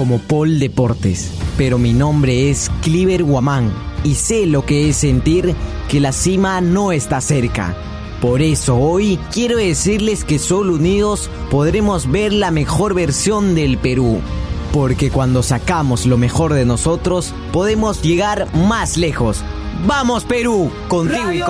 como Paul Deportes, pero mi nombre es Cliver Guamán y sé lo que es sentir que la cima no está cerca. Por eso hoy quiero decirles que solo unidos podremos ver la mejor versión del Perú. Porque cuando sacamos lo mejor de nosotros, podemos llegar más lejos. ¡Vamos, Perú! Contigo y